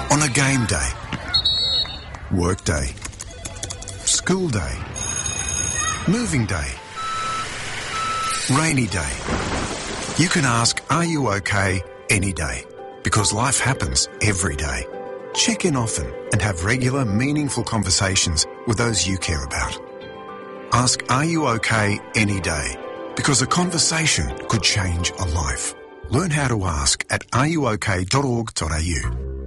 On a game day, work day, school day, moving day, rainy day. You can ask, are you okay, any day, because life happens every day. Check in often and have regular, meaningful conversations with those you care about. Ask, are you okay, any day, because a conversation could change a life. Learn how to ask at areyook.org.au.